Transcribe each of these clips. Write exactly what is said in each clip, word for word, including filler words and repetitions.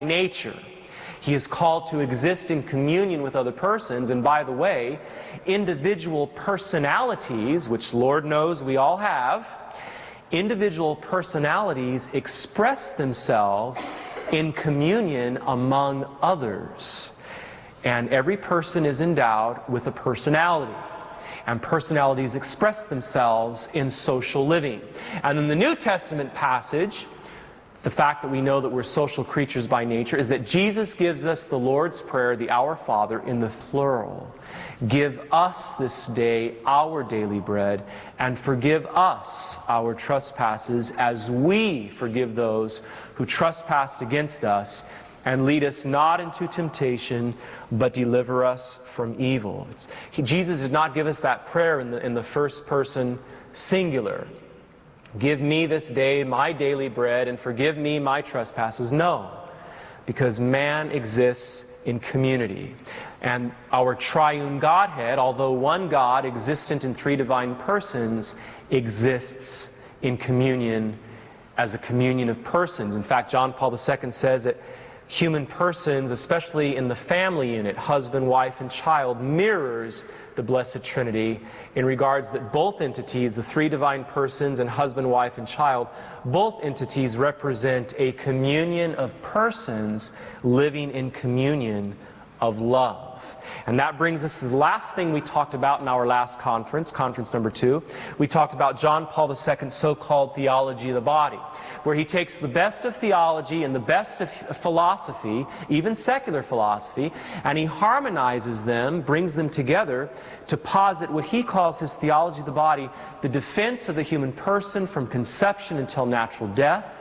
nature. He is called to exist in communion with other persons, and by the way, individual personalities, which Lord knows we all have, individual personalities express themselves in communion among others. And every person is endowed with a personality. And personalities express themselves in social living. And in the New Testament passage, the fact that we know that we're social creatures by nature is that Jesus gives us the Lord's Prayer, the Our Father, in the plural. Give us this day our daily bread, and forgive us our trespasses as we forgive those who trespass against us. And lead us not into temptation, but deliver us from evil. It's, he, Jesus did not give us that prayer in the, in the first person singular. Give me this day my daily bread and forgive me my trespasses. No, because man exists in community. And our triune Godhead, although one God existent in three divine persons, exists in communion as a communion of persons. In fact, John Paul the Second says that human persons, especially in the family unit, husband, wife, and child, mirrors the Blessed Trinity in regards that both entities, the three divine persons and husband, wife, and child, both entities represent a communion of persons living in communion of love. And that brings us to the last thing we talked about in our last conference, conference number two. We talked about John Paul the Second's so-called theology of the body, where he takes the best of theology and the best of philosophy, even secular philosophy, and he harmonizes them, brings them together to posit what he calls his theology of the body, the defense of the human person from conception until natural death.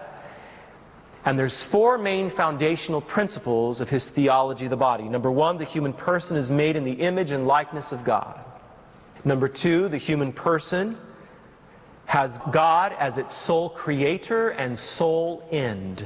And there's four main foundational principles of his theology of the body. Number one, the human person is made in the image and likeness of God. Number two, the human person has God as its sole creator and sole end.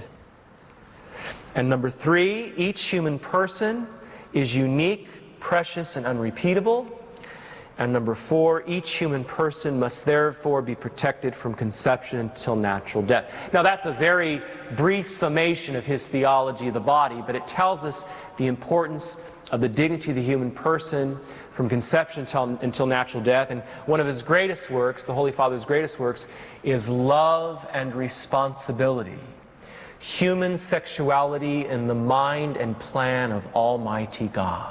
And number three, each human person is unique, precious, and unrepeatable. And number four, each human person must therefore be protected from conception until natural death. Now that's a very brief summation of his theology of the body, but it tells us the importance of the dignity of the human person from conception until, until natural death. And one of his greatest works, the Holy Father's greatest works, is Love and Responsibility. Human sexuality in the mind and plan of Almighty God.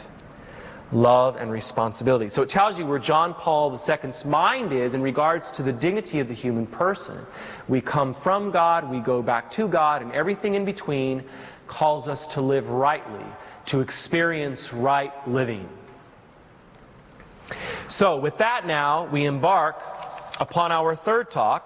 Love and responsibility. So it tells you where John Paul the Second's mind is in regards to the dignity of the human person. We come from God, we go back to God, and everything in between calls us to live rightly, to experience right living. So with that now, we embark upon our third talk.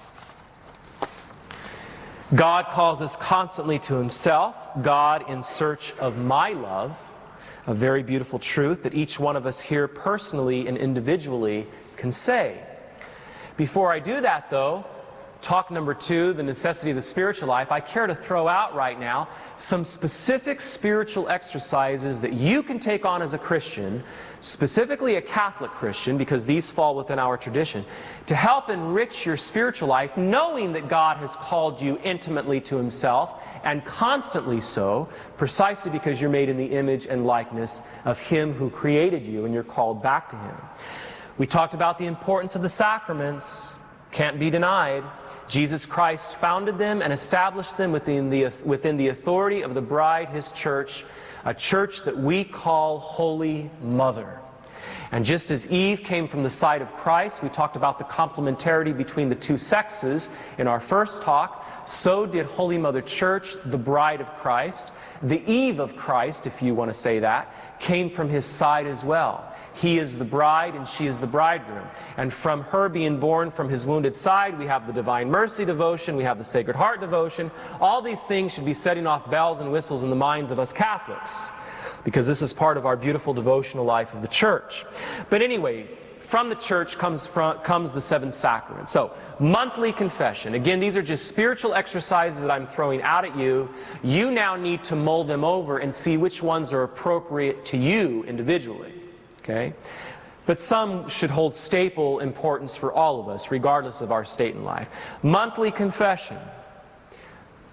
God calls us constantly to himself, God in search of my love. A very beautiful truth that each one of us here personally and individually can say. Before I do that though, talk number two, the necessity of the spiritual life, I care to throw out right now some specific spiritual exercises that you can take on as a Christian, specifically a Catholic Christian, because these fall within our tradition, to help enrich your spiritual life, knowing that God has called you intimately to himself, and constantly so, precisely because you're made in the image and likeness of him who created you, and you're called back to him. We talked about the importance of the sacraments. Can't be denied. Jesus Christ founded them and established them within the, within the authority of the bride, his church, a church that we call Holy Mother. And just as Eve came from the side of Christ, we talked about the complementarity between the two sexes in our first talk, so did Holy Mother Church, the bride of Christ. The Eve of Christ, if you want to say that, came from his side as well. He is the bride and she is the bridegroom. And from her being born from his wounded side, we have the Divine Mercy devotion, we have the Sacred Heart devotion. All these things should be setting off bells and whistles in the minds of us Catholics, because this is part of our beautiful devotional life of the Church. But anyway, from the Church comes, from, comes the seven sacraments. So, monthly confession. Again, these are just spiritual exercises that I'm throwing out at you. You now need to mull them over and see which ones are appropriate to you individually. Okay? But some should hold staple importance for all of us, regardless of our state in life. Monthly confession.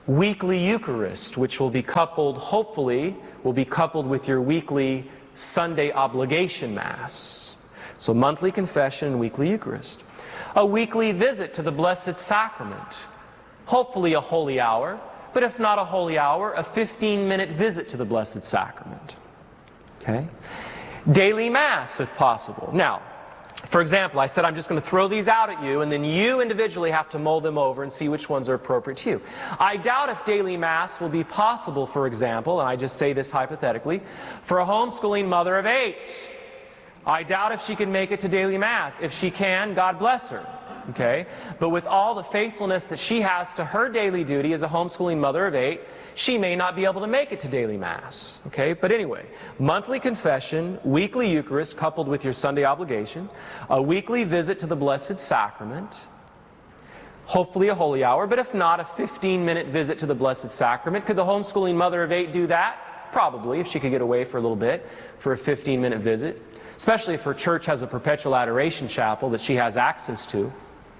weekly Eucharist, which will be coupled, hopefully, will be coupled with your weekly Sunday obligation Mass. So monthly confession and weekly Eucharist. A weekly visit to the Blessed Sacrament. Hopefully a holy hour, but if not a holy hour, a fifteen minute visit to the Blessed Sacrament. Okay? Daily Mass, if possible. Now, for example, I said I'm just going to throw these out at you, and then you individually have to mull them over and see which ones are appropriate to you. I doubt if daily Mass will be possible, for example, and I just say this hypothetically, for a homeschooling mother of eight. I doubt if she can make it to daily Mass. If she can, God bless her. Okay? But with all the faithfulness that she has to her daily duty as a homeschooling mother of eight, she may not be able to make it to daily Mass. Okay? But anyway, monthly confession, weekly Eucharist coupled with your Sunday obligation, a weekly visit to the Blessed Sacrament, hopefully a holy hour, but if not, a fifteen minute visit to the Blessed Sacrament. Could the homeschooling mother of eight do that? Probably, if she could get away for a little bit for a fifteen minute visit, especially if her church has a perpetual adoration chapel that she has access to.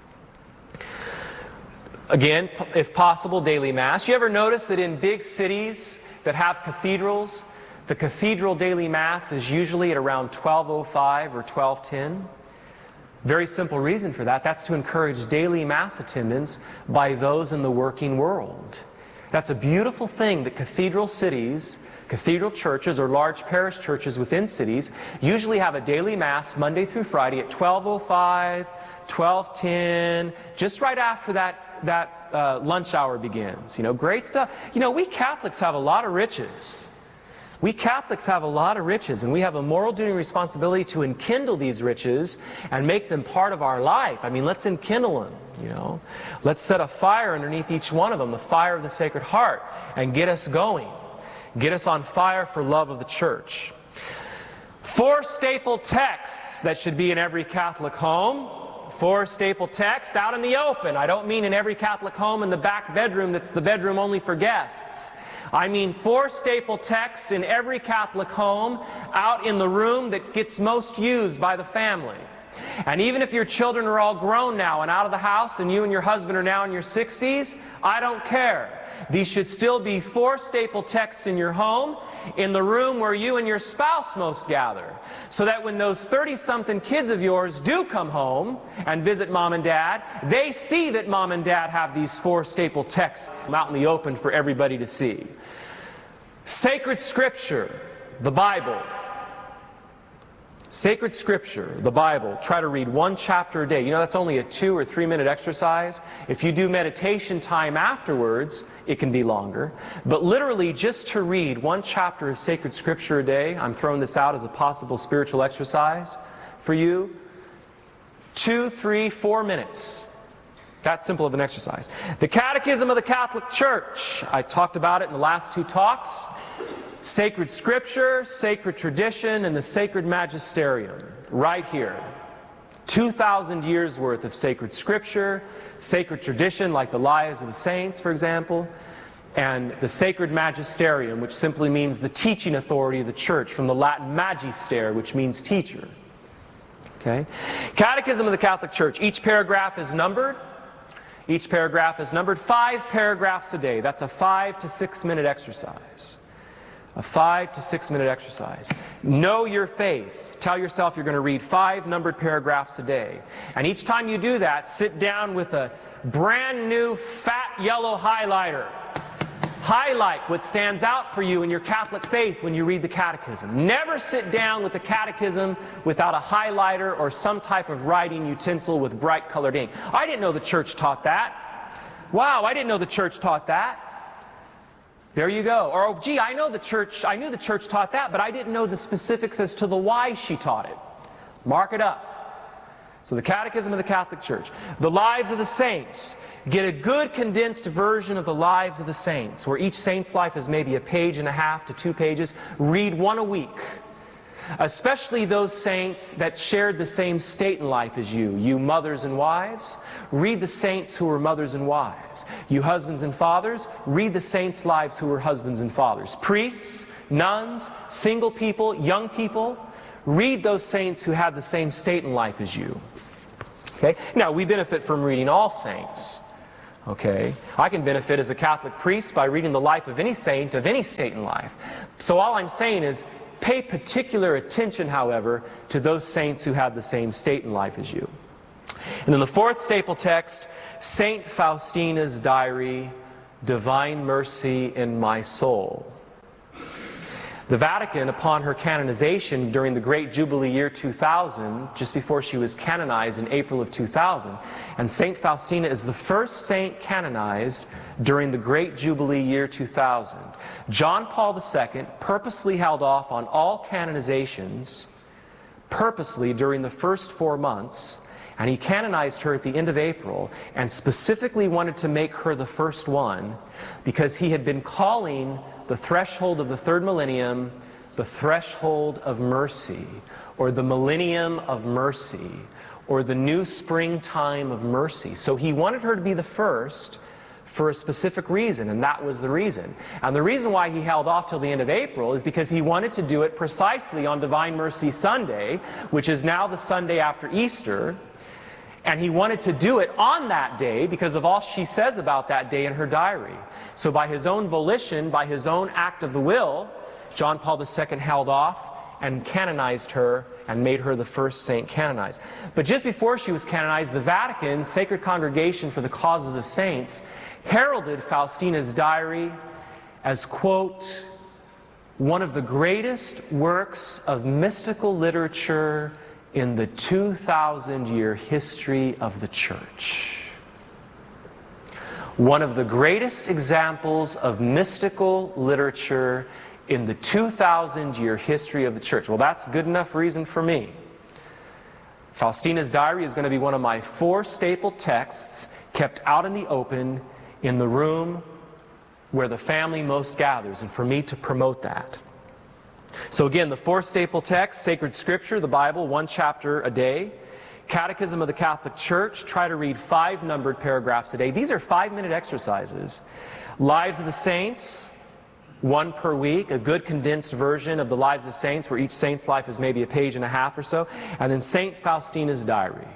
Again, if possible, daily Mass. You ever notice that in big cities that have cathedrals, the cathedral daily Mass is usually at around twelve oh five or twelve ten? Very simple reason for that. That's to encourage daily Mass attendance by those in the working world. That's a beautiful thing that cathedral cities, cathedral churches, or large parish churches within cities usually have a daily Mass Monday through Friday at twelve oh five, twelve ten, just right after that that uh, lunch hour begins. You know, great stuff. You know, we Catholics have a lot of riches. We Catholics have a lot of riches, and we have a moral duty and responsibility to enkindle these riches and make them part of our life. I mean, let's enkindle them, you know. Let's set a fire underneath each one of them, the fire of the Sacred Heart, and get us going. Get us on fire for love of the Church. Four staple texts that should be in every Catholic home. Four staple texts out in the open. I don't mean in every Catholic home in the back bedroom that's the bedroom only for guests. I mean four staple texts in every Catholic home out in the room that gets most used by the family. And even if your children are all grown now and out of the house and you and your husband are now in your sixties, I don't care. These should still be four staple texts in your home, in the room where you and your spouse most gather, so that when those thirty-something kids of yours do come home and visit mom and dad, they see that mom and dad have these four staple texts out in the open for everybody to see. Sacred Scripture, the Bible. Sacred Scripture, the Bible, try to read one chapter a day. You know, that's only a two or three minute exercise. If you do meditation time afterwards, it can be longer. But literally, just to read one chapter of Sacred Scripture a day, I'm throwing this out as a possible spiritual exercise for you. Two, three, four minutes. That simple of an exercise. The Catechism of the Catholic Church. I talked about it in the last two talks. Sacred Scripture, Sacred Tradition, and the Sacred Magisterium, right here. two thousand years worth of Sacred Scripture, Sacred Tradition, like the Lives of the Saints, for example, and the Sacred Magisterium, which simply means the teaching authority of the Church, from the Latin magister, which means teacher. Okay? Catechism of the Catholic Church. Each paragraph is numbered. Each paragraph is numbered. Five paragraphs a day. That's a five to six minute exercise. A five to six minute exercise. Know your faith. Tell yourself you're going to read five numbered paragraphs a day. And each time you do that, sit down with a brand new fat yellow highlighter. Highlight what stands out for you in your Catholic faith when you read the Catechism. Never sit down with the Catechism without a highlighter or some type of writing utensil with bright colored ink. I didn't know the Church taught that. Wow, I didn't know the Church taught that. There you go. Or, oh, gee, I know the church, I knew the church taught that, but I didn't know the specifics as to the why she taught it. Mark it up. So the Catechism of the Catholic Church. The Lives of the Saints. Get a good condensed version of the Lives of the Saints, where each saint's life is maybe a page and a half to two pages. Read one a week. Especially those saints that shared the same state in life as you. You mothers and wives, read the saints who were mothers and wives. You husbands and fathers, read the saints' lives who were husbands and fathers. Priests, nuns, single people, young people, read those saints who had the same state in life as you. Okay? Now, we benefit from reading all saints. Okay? I can benefit as a Catholic priest by reading the life of any saint, of any saint in life. So all I'm saying is, pay particular attention, however, to those saints who have the same state in life as you. And then the fourth staple text, Saint Faustina's Diary, Divine Mercy in My Soul. The Vatican, upon her canonization during the Great Jubilee year two thousand, just before she was canonized in April of two thousand, and Saint Faustina is the first saint canonized during the Great Jubilee year two thousand. John Paul the Second purposely held off on all canonizations, purposely during the first four months, and he canonized her at the end of April, and specifically wanted to make her the first one, because he had been calling the threshold of the third millennium the threshold of mercy, or the millennium of mercy, or the new springtime of mercy. So he wanted her to be the first for a specific reason, and that was the reason. And the reason why he held off till the end of April is because he wanted to do it precisely on Divine Mercy Sunday, which is now the Sunday after Easter. And he wanted to do it on that day because of all she says about that day in her diary. So by his own volition, by his own act of the will, John Paul the Second held off and canonized her and made her the first saint canonized. But just before she was canonized, the Vatican, Sacred Congregation for the Causes of Saints, heralded Faustina's diary as, quote, one of the greatest works of mystical literature in the two thousand year history of the Church. One of the greatest examples of mystical literature in the two thousand year history of the Church. Well, that's good enough reason for me. Faustina's diary is going to be one of my four staple texts kept out in the open in the room where the family most gathers, and for me to promote that. So again, the four staple texts: Sacred Scripture, the Bible, one chapter a day. Catechism of the Catholic Church, try to read five numbered paragraphs a day. These are five-minute exercises. Lives of the Saints, one per week, a good condensed version of the Lives of the Saints, where each saint's life is maybe a page and a half or so. And then Saint Faustina's Diary.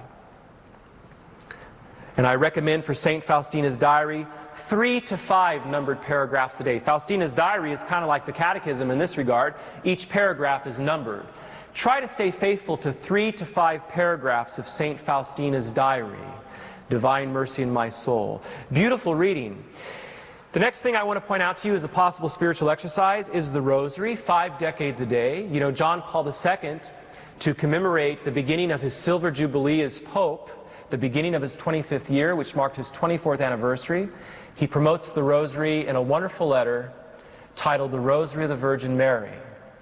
And I recommend for Saint Faustina's Diary, three to five numbered paragraphs a day. Faustina's Diary is kind of like the Catechism in this regard. Each paragraph is numbered. Try to stay faithful to three to five paragraphs of Saint Faustina's Diary, Divine Mercy in My Soul. Beautiful reading. The next thing I want to point out to you as a possible spiritual exercise is the Rosary, five decades a day. You know, John Paul the Second, to commemorate the beginning of his Silver Jubilee as Pope, the beginning of his twenty-fifth year, which marked his twenty-fourth anniversary, he promotes the Rosary in a wonderful letter titled The Rosary of the Virgin Mary,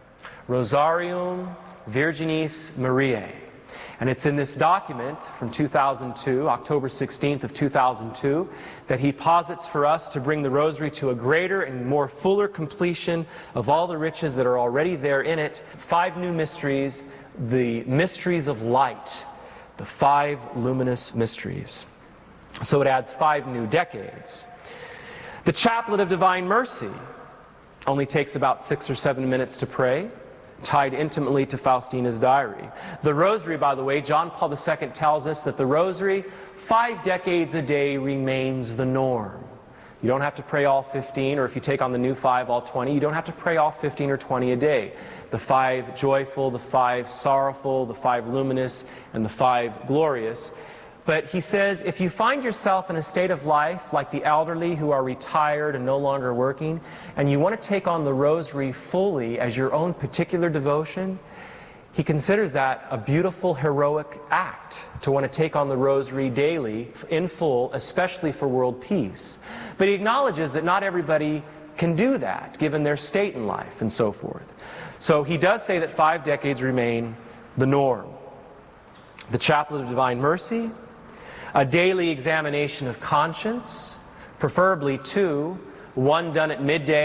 Rosarium Virginis Mariae. And it's in this document from two thousand two, October sixteenth of two thousand two, that he posits for us to bring the Rosary to a greater and more fuller completion of all the riches that are already there in it. Five new mysteries, the mysteries of light, the five luminous mysteries. So it adds five new decades. The Chaplet of Divine Mercy only takes about six or seven minutes to pray, tied intimately to Faustina's Diary. The Rosary, by the way, John Paul the Second tells us that the Rosary, five decades a day, remains the norm. You don't have to pray all fifteen, or if you take on the new five, all twenty. You don't have to pray all fifteen or twenty a day. The five joyful, the five sorrowful, the five luminous, and the five glorious. But he says, if you find yourself in a state of life like the elderly who are retired and no longer working, and you want to take on the Rosary fully as your own particular devotion, he considers that a beautiful, heroic act to want to take on the Rosary daily in full, especially for world peace. But he acknowledges that not everybody can do that, given their state in life and so forth. So he does say that five decades remain the norm. The Chaplet of Divine Mercy, a daily examination of conscience, preferably two, one done at midday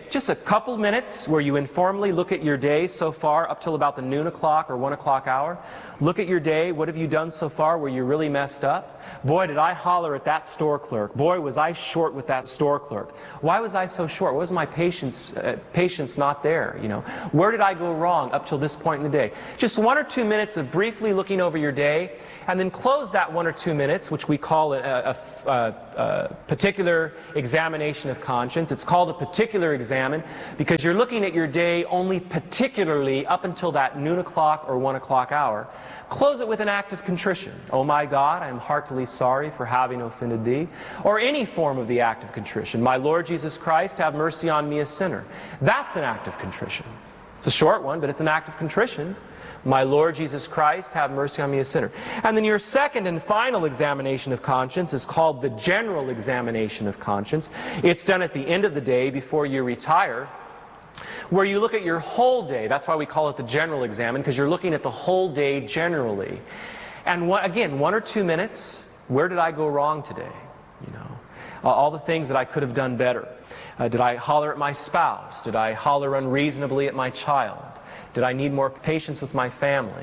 just a couple minutes where you informally look at your day so far up till about the noon o'clock or one o'clock hour. Look at your day. What have you done so far where you really messed up? Boy, did I holler at that store clerk. Boy, was I short with that store clerk. Why was I so short? Was my patience, uh, patience not there? You know, where did I go wrong up till this point in the day? Just one or two minutes of briefly looking over your day, and then close that one or two minutes, which we call a, a, a, a particular examination of conscience. It's called a particular examine because you're looking at your day only particularly up until that noon o'clock or one o'clock hour. Close it with an act of contrition. Oh my God, I am heartily sorry for having offended thee. Or any form of the act of contrition. My Lord Jesus Christ, have mercy on me, a sinner. That's an act of contrition. It's a short one, but it's an act of contrition. My Lord Jesus Christ, have mercy on me, a sinner. And then your second and final examination of conscience is called the general examination of conscience. It's done at the end of the day before you retire, where you look at your whole day. That's why we call it the general examine, because you're looking at the whole day generally. And one, again, one or two minutes, where did I go wrong today? You know, uh, all the things that I could have done better. Uh, did I holler at my spouse? Did I holler unreasonably at my child? Did I need more patience with my family?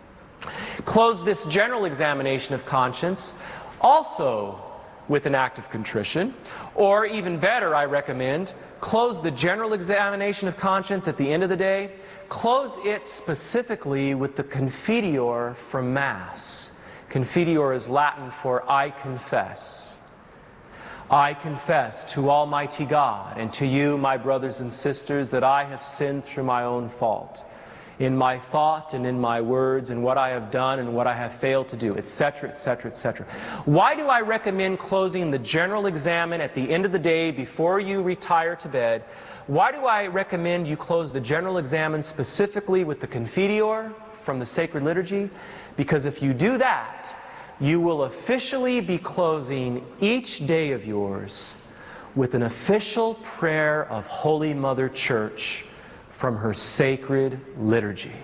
Close this general examination of conscience also with an act of contrition. Or even better, I recommend, close the general examination of conscience at the end of the day. Close it specifically with the Confiteor from Mass. Confiteor is Latin for I confess. I confess to Almighty God and to you, my brothers and sisters, that I have sinned through my own fault, in my thought and in my words, and what I have done and what I have failed to do, et cetera, et cetera, et cetera. Why do I recommend closing the general examine at the end of the day before you retire to bed? Why do I recommend you close the general examine specifically with the Confiteor from the Sacred Liturgy? Because if you do that, you will officially be closing each day of yours with an official prayer of Holy Mother Church from her sacred liturgy.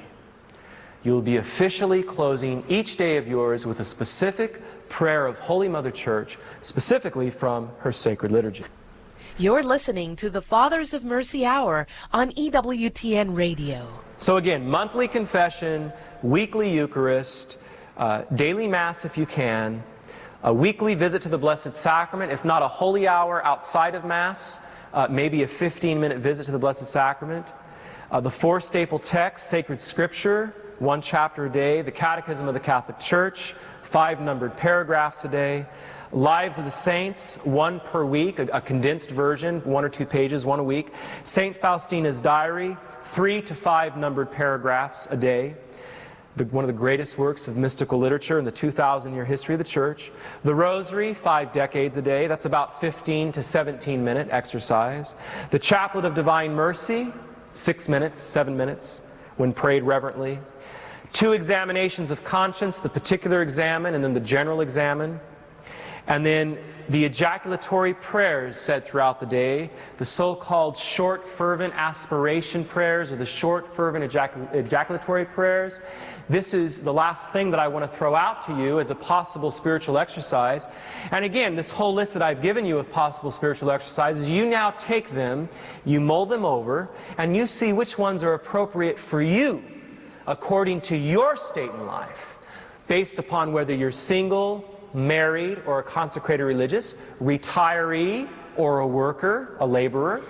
You'll be officially closing each day of yours with a specific prayer of Holy Mother Church, specifically from her sacred liturgy. You're listening to the Fathers of Mercy Hour on E W T N Radio. So again, monthly confession, weekly Eucharist, uh, daily Mass if you can, a weekly visit to the Blessed Sacrament, if not a holy hour outside of Mass, uh, maybe a fifteen minute visit to the Blessed Sacrament. Uh, the four staple texts, sacred scripture, one chapter a day, the Catechism of the Catholic Church, five numbered paragraphs a day, Lives of the Saints, one per week, a, a condensed version, one or two pages, one a week, Saint Faustina's Diary, three to five numbered paragraphs a day, the, one of the greatest works of mystical literature in the two thousand year history of the Church, the Rosary, five decades a day, that's about fifteen to seventeen minute exercise, the Chaplet of Divine Mercy, Six minutes, seven minutes, when prayed reverently. Two examinations of conscience, the particular examine and then the general examine. And then the ejaculatory prayers said throughout the day, the so-called short, fervent aspiration prayers or the short, fervent ejacul- ejaculatory prayers. This is the last thing that I want to throw out to you as a possible spiritual exercise. And again, this whole list that I've given you of possible spiritual exercises, you now take them, you mull them over, and you see which ones are appropriate for you according to your state in life, based upon whether you're single, married, or a consecrated religious, retiree, or a worker, a laborer,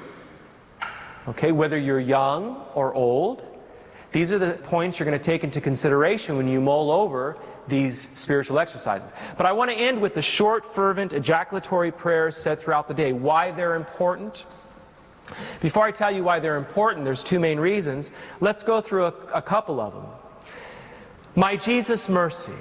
okay, whether you're young or old. These are the points you're going to take into consideration when you mull over these spiritual exercises. But I want to end with the short, fervent, ejaculatory prayers said throughout the day. Why they're important? Before I tell you why they're important, there's two main reasons. Let's go through a, a couple of them. My Jesus, mercy.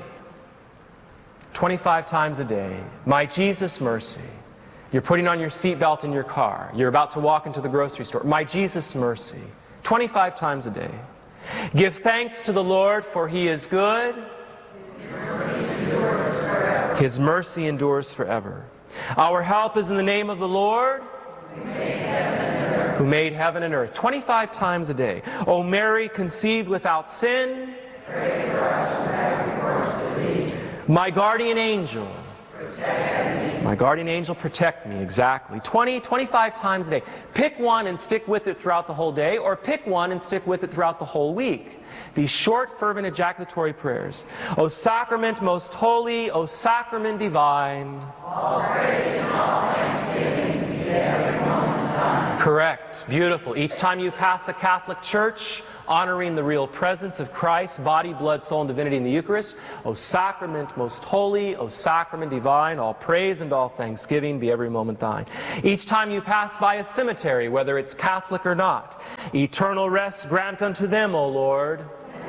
twenty-five times a day. My Jesus, mercy. You're putting on your seatbelt in your car. You're about to walk into the grocery store. My Jesus, mercy. twenty-five times a day. Give thanks to the Lord, for He is good. His mercy endures forever. His mercy endures forever. Our help is in the name of the Lord, who made heaven and earth. Who made heaven and earth. twenty-five times a day. O Mary, conceived without sin, pray for us who have recourse to Thee. My guardian angel, protect me. My guardian angel, protect me. Exactly. twenty, twenty-five times a day. Pick one and stick with it throughout the whole day, or pick one and stick with it throughout the whole week. These short, fervent, ejaculatory prayers. O sacrament most holy, O sacrament divine. All praise and all thanksgiving be there in one time. Correct. Beautiful. Each time you pass a Catholic church, honoring the real presence of Christ, body, blood, soul, and divinity in the Eucharist. O sacrament most holy, O sacrament divine, all praise and all thanksgiving be every moment thine. Each time you pass by a cemetery, whether it's Catholic or not, eternal rest grant unto them, O Lord.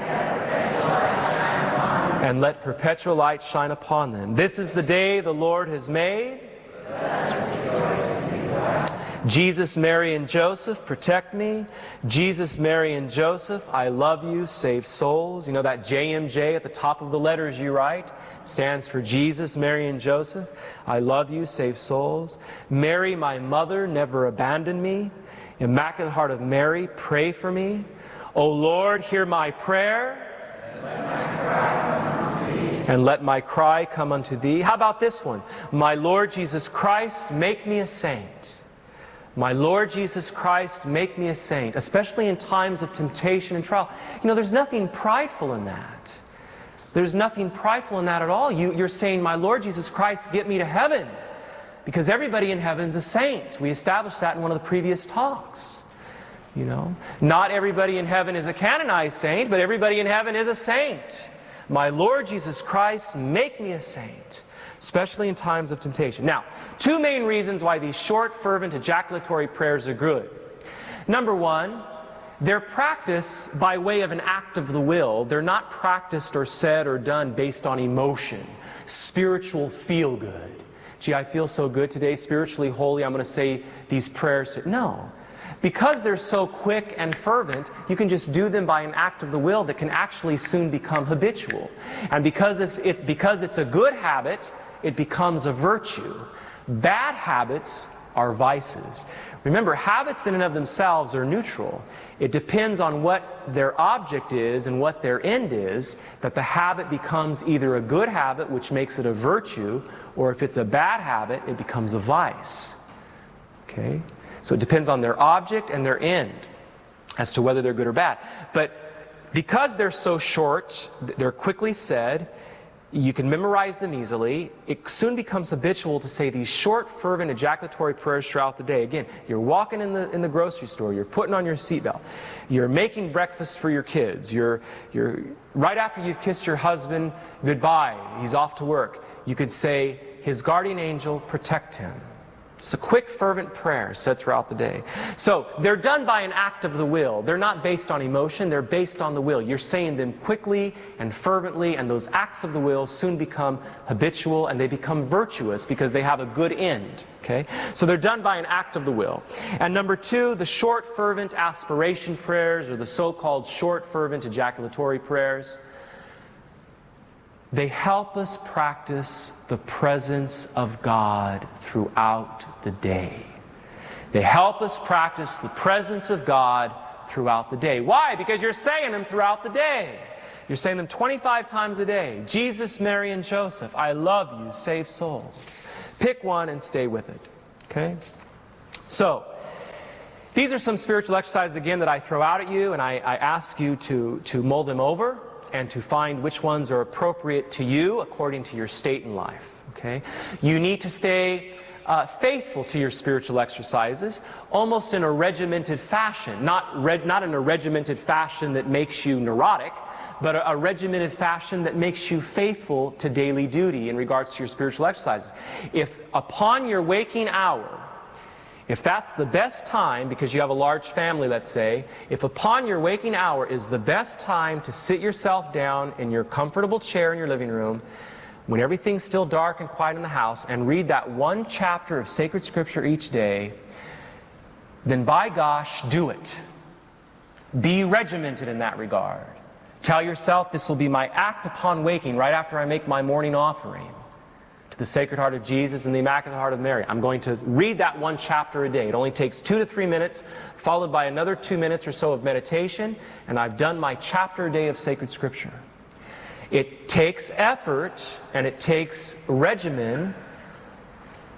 And let perpetual light shine upon them. This is the day the Lord has made. Jesus, Mary, and Joseph, protect me. Jesus, Mary, and Joseph, I love you, save souls. You know that J M J at the top of the letters you write stands for Jesus, Mary, and Joseph. I love you, save souls. Mary, my mother, never abandon me. Immaculate Heart of Mary, pray for me. O Lord, hear my prayer. And let my cry come unto thee. How about this one? My Lord Jesus Christ, make me a saint. My Lord Jesus Christ, make me a saint, especially in times of temptation and trial. You know, there's nothing prideful in that. There's nothing prideful in that at all. You, you're saying, my Lord Jesus Christ, get me to heaven. Because everybody in heaven's a saint. We established that in one of the previous talks. You know, not everybody in heaven is a canonized saint, but everybody in heaven is a saint. My Lord Jesus Christ, make me a saint, especially in times of temptation. Now, two main reasons why these short, fervent, ejaculatory prayers are good. Number one, they're practiced by way of an act of the will. They're not practiced or said or done based on emotion, spiritual feel-good. Gee, I feel so good today, spiritually holy, I'm going to say these prayers. No. Because they're so quick and fervent, you can just do them by an act of the will that can actually soon become habitual. And because if it's, because it's a good habit, it becomes a virtue. Bad habits are vices. Remember, habits in and of themselves are neutral. It depends on what their object is and what their end is, that the habit becomes either a good habit, which makes it a virtue, or if it's a bad habit, it becomes a vice. Okay? So it depends on their object and their end as to whether they're good or bad. But because they're so short, they're quickly said, you can memorize them easily, it soon becomes habitual to say these short, fervent, ejaculatory prayers throughout the day. Again, you're walking in the, in the grocery store, you're putting on your seatbelt, you're making breakfast for your kids, you're, you're, right after you've kissed your husband goodbye, he's off to work, you could say, his guardian angel, protect him. It's a quick, fervent prayer said throughout the day. So they're done by an act of the will. They're not based on emotion. They're based on the will. You're saying them quickly and fervently, and those acts of the will soon become habitual, and they become virtuous because they have a good end. Okay? So they're done by an act of the will. And number two, the short, fervent aspiration prayers, or the so-called short, fervent ejaculatory prayers, they help us practice the presence of God throughout the day. They help us practice the presence of God throughout the day. Why? Because you're saying them throughout the day. You're saying them twenty-five times a day. Jesus, Mary, and Joseph, I love you, save souls. Pick one and stay with it. Okay? So, these are some spiritual exercises, again, that I throw out at you, and I, I ask you to, to mull them over and to find which ones are appropriate to you according to your state in life. Okay? You need to stay uh, faithful to your spiritual exercises, almost in a regimented fashion. Not, reg not in a regimented fashion that makes you neurotic, but a, a regimented fashion that makes you faithful to daily duty in regards to your spiritual exercises. If upon your waking hour, if that's the best time, because you have a large family, let's say, if upon your waking hour is the best time to sit yourself down in your comfortable chair in your living room, when everything's still dark and quiet in the house, and read that one chapter of sacred scripture each day, then by gosh, do it. Be regimented in that regard. Tell yourself, this will be my act upon waking, right after I make my morning offering to the Sacred Heart of Jesus and the Immaculate Heart of Mary. I'm going to read that one chapter a day. It only takes two to three minutes, followed by another two minutes or so of meditation, and I've done my chapter a day of sacred scripture. It takes effort and it takes regimen,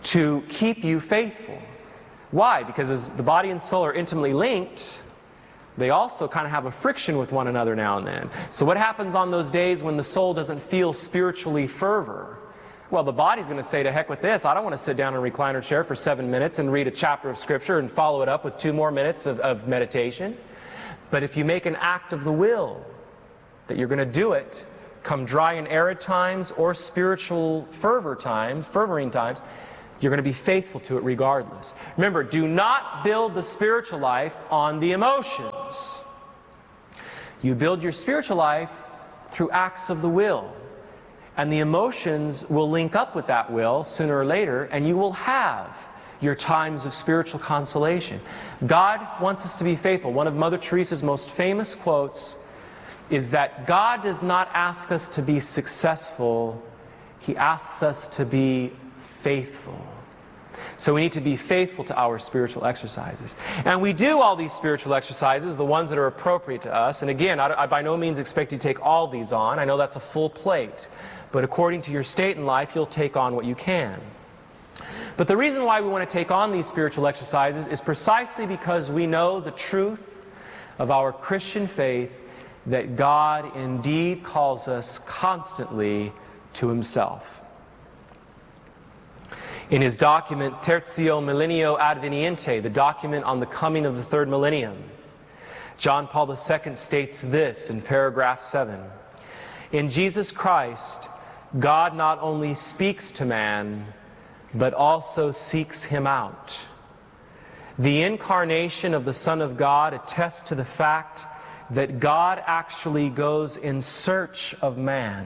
to keep you faithful. Why? Because as the body and soul are intimately linked, they also kind of have a friction with one another now and then. So what happens on those days when the soul doesn't feel spiritually fervor? Well, the body's going to say, to heck with this. I don't want to sit down in a recliner chair for seven minutes and read a chapter of Scripture and follow it up with two more minutes of, of meditation. But if you make an act of the will that you're going to do it, come dry and arid times or spiritual fervor times, fervoring times, you're going to be faithful to it regardless. Remember, do not build the spiritual life on the emotions. You build your spiritual life through acts of the will. And the emotions will link up with that will sooner or later, and you will have your times of spiritual consolation. God wants us to be faithful. One of Mother Teresa's most famous quotes is that God does not ask us to be successful, He asks us to be faithful. So we need to be faithful to our spiritual exercises. And we do all these spiritual exercises, the ones that are appropriate to us. And again, I, I by no means expect you to take all these on. I know that's a full plate. But according to your state in life, you'll take on what you can. But the reason why we want to take on these spiritual exercises is precisely because we know the truth of our Christian faith, that God indeed calls us constantly to Himself. In his document, Tertio Millennio Adveniente, the document on the coming of the third millennium, John Paul the Second states this in paragraph seven. In Jesus Christ, God not only speaks to man, but also seeks him out. The incarnation of the Son of God attests to the fact that God actually goes in search of man.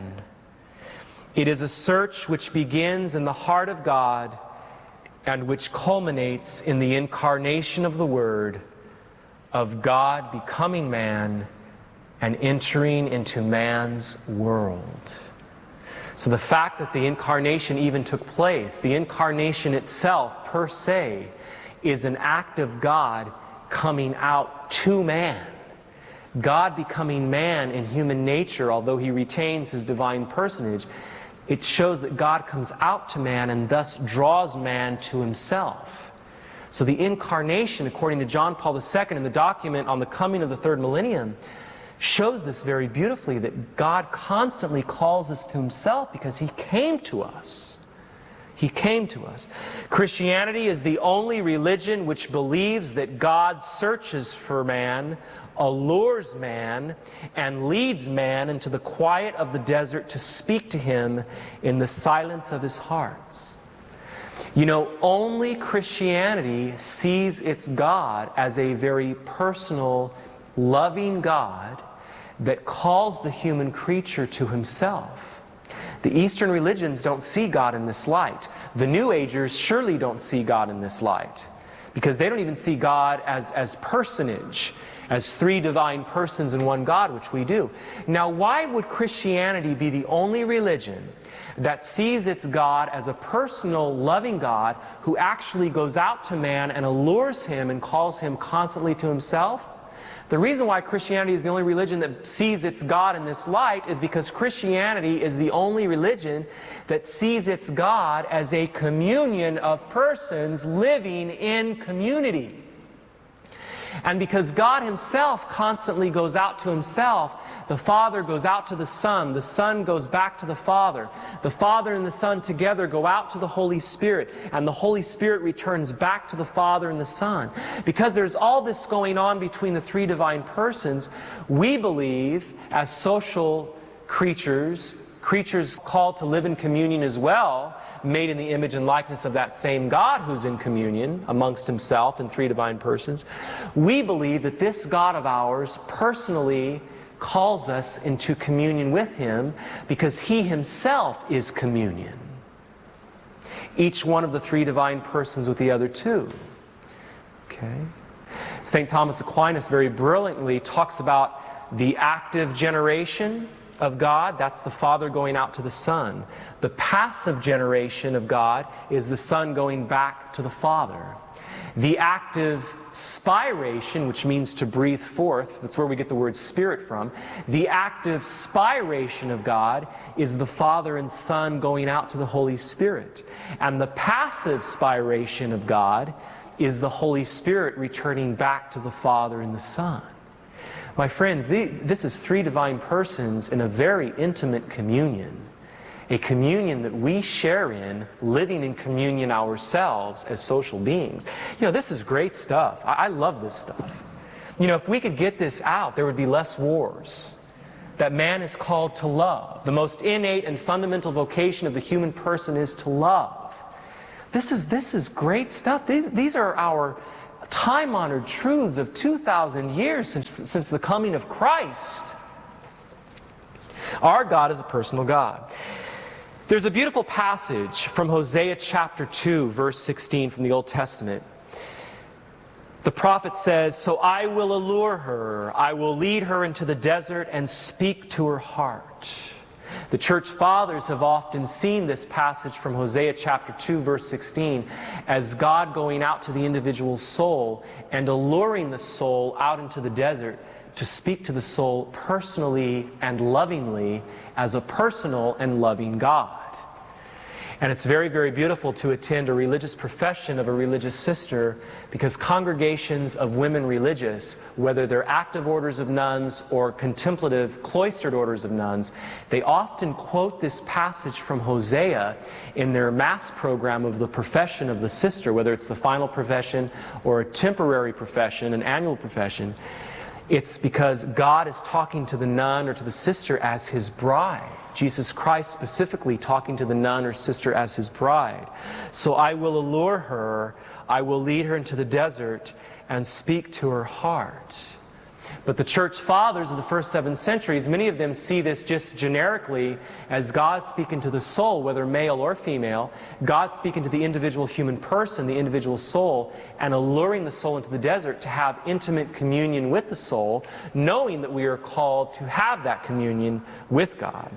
It is a search which begins in the heart of God and which culminates in the incarnation of the Word, of God becoming man and entering into man's world. So the fact that the incarnation even took place, the incarnation itself per se, is an act of God coming out to man. God becoming man in human nature, although He retains His divine personage, it shows that God comes out to man and thus draws man to Himself. So the incarnation, according to John Paul the Second in the document on the coming of the third millennium, shows this very beautifully, that God constantly calls us to Himself because He came to us. He came to us. Christianity is the only religion which believes that God searches for man, allures man, and leads man into the quiet of the desert to speak to him in the silence of his hearts. You know, only Christianity sees its God as a very personal, loving God that calls the human creature to Himself. The Eastern religions don't see God in this light. The New Agers surely don't see God in this light, because they don't even see God as, as personage, as three divine persons in one God, which we do. Now, why would Christianity be the only religion that sees its God as a personal, loving God who actually goes out to man and allures him and calls him constantly to Himself? The reason why Christianity is the only religion that sees its God in this light is because Christianity is the only religion that sees its God as a communion of persons living in community. And because God Himself constantly goes out to Himself, the Father goes out to the Son, the Son goes back to the Father, the Father and the Son together go out to the Holy Spirit, and the Holy Spirit returns back to the Father and the Son. Because there's all this going on between the three divine persons, we believe, as social creatures, creatures called to live in communion as well, made in the image and likeness of that same God who's in communion amongst Himself and three divine persons, we believe that this God of ours personally calls us into communion with Him because He Himself is communion. Each one of the three divine persons with the other two. Okay? Saint Thomas Aquinas very brilliantly talks about the active generation of God. That's the Father going out to the Son. The passive generation of God is the Son going back to the Father. The active spiration, which means to breathe forth, that's where we get the word spirit from. The active spiration of God is the Father and Son going out to the Holy Spirit. And the passive spiration of God is the Holy Spirit returning back to the Father and the Son. My friends, the, this is three divine persons in a very intimate communion. A communion that we share in, living in communion ourselves as social beings. You know, this is great stuff. I, I love this stuff. You know, if we could get this out, there would be less wars. That man is called to love. The most innate and fundamental vocation of the human person is to love. This is, this is great stuff. These, these are our time-honored truths of two thousand years since, since the coming of Christ. Our God is a personal God. There's a beautiful passage from Hosea chapter two, verse sixteen from the Old Testament. The prophet says, "So I will allure her, I will lead her into the desert and speak to her heart." The church fathers have often seen this passage from Hosea chapter two, verse sixteen, as God going out to the individual soul and alluring the soul out into the desert to speak to the soul personally and lovingly as a personal and loving God. And it's very, very beautiful to attend a religious profession of a religious sister, because congregations of women religious, whether they're active orders of nuns or contemplative cloistered orders of nuns, they often quote this passage from Hosea in their mass program of the profession of the sister, whether it's the final profession or a temporary profession, an annual profession. It's because God is talking to the nun or to the sister as His bride. Jesus Christ specifically talking to the nun or sister as His bride. "So I will allure her, I will lead her into the desert and speak to her heart." But the church fathers of the first seven centuries, many of them see this just generically as God speaking to the soul, whether male or female, God speaking to the individual human person, the individual soul, and alluring the soul into the desert to have intimate communion with the soul, knowing that we are called to have that communion with God.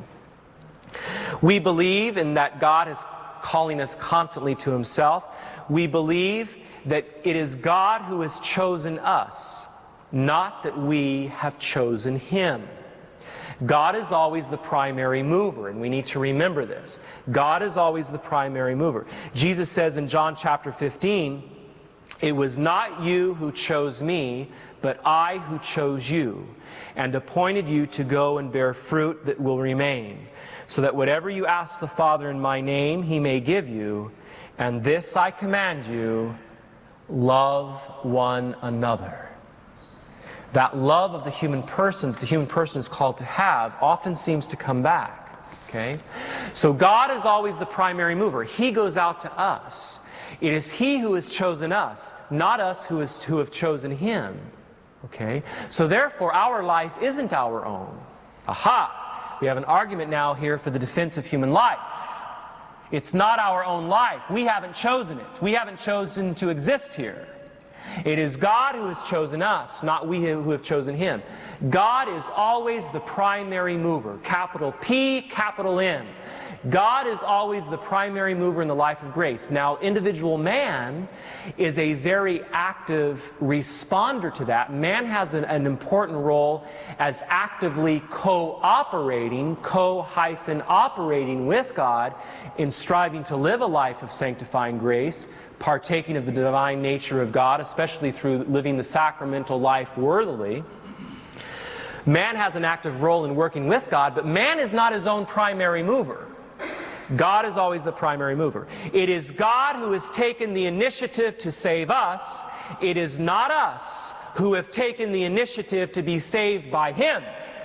We believe in that God is calling us constantly to Himself. We believe that it is God who has chosen us, not that we have chosen Him. God is always the primary mover, and we need to remember this. God is always the primary mover. Jesus says in John chapter fifteen, "It was not you who chose me, but I who chose you, and appointed you to go and bear fruit that will remain, so that whatever you ask the Father in my name, He may give you. And this I command you, love one another." That love of the human person that the human person is called to have often seems to come back. Okay? So God is always the primary mover. He goes out to us. It is He who has chosen us, not us who, is, who have chosen Him. Okay? So therefore, our life isn't our own. Aha! We have an argument now here for the defense of human life. It's not our own life. We haven't chosen it. We haven't chosen to exist here. It is God who has chosen us, not we who have chosen Him. God is always the primary mover. Capital P, capital M. God is always the primary mover in the life of grace. Now, individual man is a very active responder to that. Man has an, an important role as actively cooperating, co-operating with God in striving to live a life of sanctifying grace, partaking of the divine nature of God, especially through living the sacramental life worthily. Man has an active role in working with God, but man is not his own primary mover. God is always the primary mover. It is God who has taken the initiative to save us. It is not us who have taken the initiative to be saved by Him.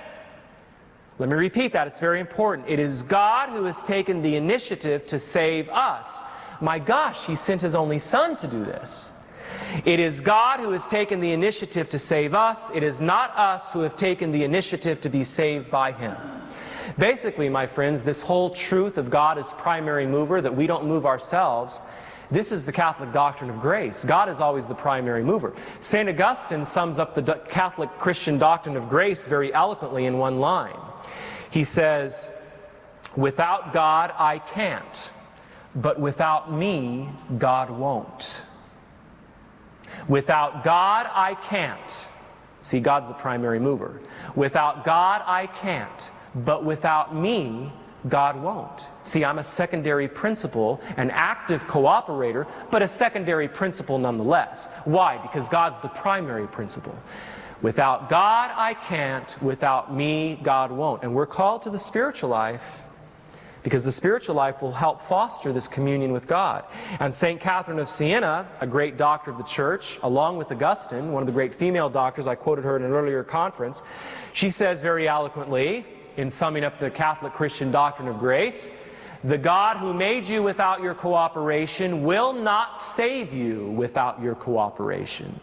Let me repeat that. It's very important. It is God who has taken the initiative to save us. My gosh, He sent His only Son to do this. It is God who has taken the initiative to save us. It is not us who have taken the initiative to be saved by Him. Basically, my friends, this whole truth of God as primary mover, that we don't move ourselves, this is the Catholic doctrine of grace. God is always the primary mover. Saint Augustine sums up the Catholic Christian doctrine of grace very eloquently in one line. He says, "Without God I can't, but without me God won't." Without God, I can't. See, God's the primary mover. Without God, I can't. But without me, God won't. See, I'm a secondary principle, an active cooperator, but a secondary principle nonetheless. Why? Because God's the primary principle. Without God, I can't. Without me, God won't. And we're called to the spiritual life because the spiritual life will help foster this communion with God. And Saint Catherine of Siena, a great doctor of the church, along with Augustine, one of the great female doctors, I quoted her in an earlier conference, she says very eloquently, in summing up the Catholic Christian doctrine of grace, the God who made you without your cooperation will not save you without your cooperation.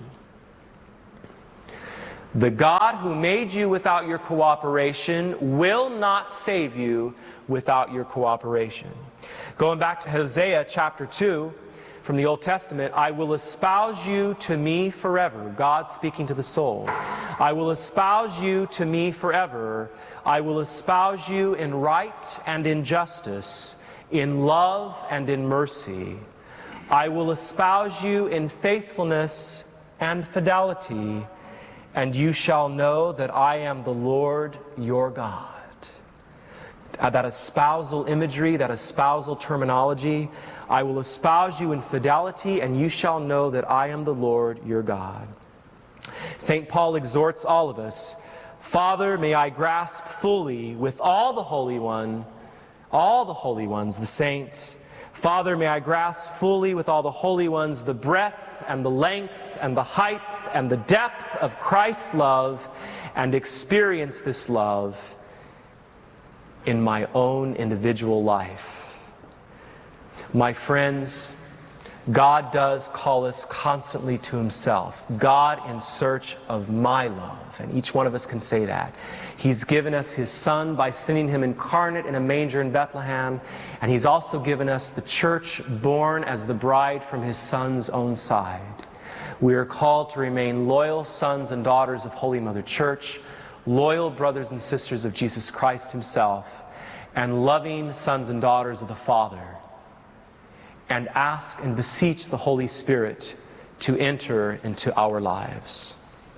The God who made you without your cooperation will not save you without your cooperation. Going back to Hosea chapter two from the Old Testament, I will espouse you to me forever. God speaking to the soul. I will espouse you to me forever. I will espouse you in right and in justice, in love and in mercy. I will espouse you in faithfulness and fidelity, and you shall know that I am the Lord your God. Uh, that espousal imagery, that espousal terminology, I will espouse you in fidelity, and you shall know that I am the Lord your God. Saint Paul exhorts all of us, Father, may I grasp fully with all the Holy One, all the holy ones, the saints. Father, may I grasp fully with all the holy ones the breadth and the length and the height and the depth of Christ's love, and experience this love in my own individual life. My friends, God does call us constantly to Himself. God in search of my love. And each one of us can say that. He's given us His Son by sending Him incarnate in a manger in Bethlehem. And He's also given us the church born as the bride from His Son's own side. We are called to remain loyal sons and daughters of Holy Mother Church, loyal brothers and sisters of Jesus Christ Himself, and loving sons and daughters of the Father. And ask and beseech the Holy Spirit to enter into our lives.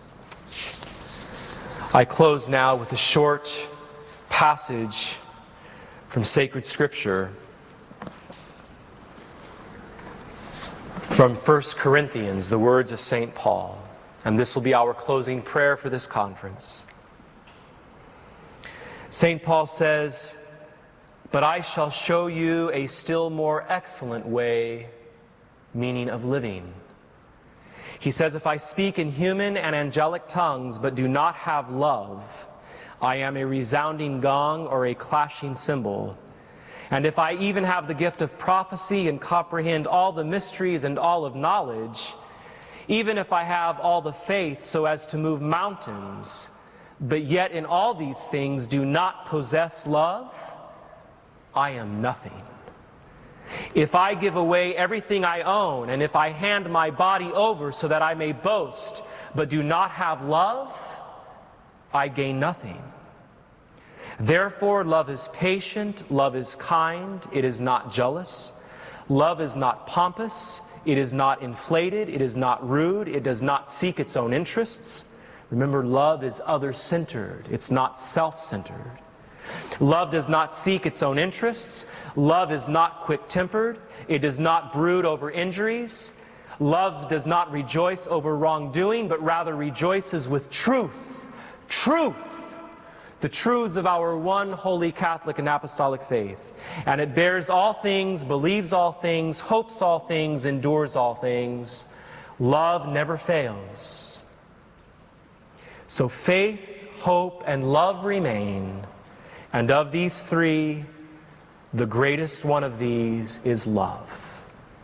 I close now with a short passage from sacred Scripture from First Corinthians, the words of Saint Paul. And this will be our closing prayer for this conference. Saint Paul says, "But I shall show you a still more excellent way," meaning of living. He says, "If I speak in human and angelic tongues, but do not have love, I am a resounding gong or a clashing cymbal. And if I even have the gift of prophecy and comprehend all the mysteries and all of knowledge, even if I have all the faith so as to move mountains, but yet in all these things do not possess love, I am nothing. If I give away everything I own, and if I hand my body over so that I may boast, but do not have love, I gain nothing. Therefore, love is patient, love is kind, it is not jealous. Love is not pompous, it is not inflated, it is not rude, it does not seek its own interests." Remember, love is other-centered, it's not self-centered. Love does not seek its own interests. Love is not quick-tempered. It does not brood over injuries. Love does not rejoice over wrongdoing, but rather rejoices with truth. Truth! The truths of our one holy Catholic and Apostolic faith. And it bears all things, believes all things, hopes all things, endures all things. Love never fails. So faith, hope, and love remain. And of these three, the greatest one of these is love.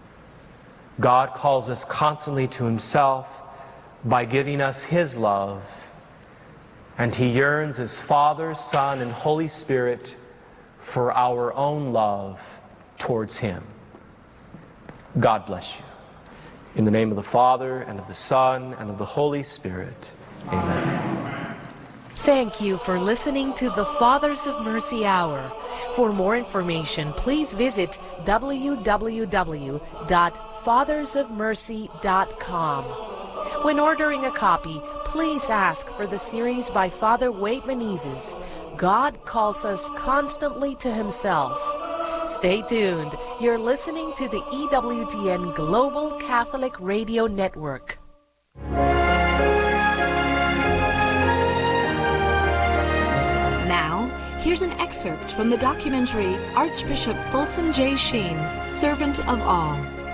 God calls us constantly to Himself by giving us His love, and He yearns as Father, Son, and Holy Spirit for our own love towards Him. God bless you. In the name of the Father, and of the Son, and of the Holy Spirit. Amen. Thank you for listening to the Fathers of Mercy Hour. For more information, please visit w w w dot fathers of mercy dot com. When ordering a copy, please ask for the series by Father Wade Menezes, God Calls Us Constantly to Himself. Stay tuned. You're listening to the E W T N Global Catholic Radio Network. Now, here's an excerpt from the documentary Archbishop Fulton J. Sheen, Servant of All.